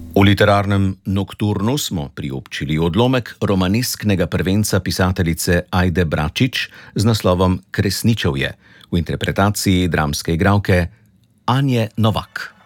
V literarnem Nokturnu smo priobčili odlomek romanesknega prvenca pisateljice Ajde Bračič z naslovom Kresničevje v interpretaciji dramske igralke Anje Novak.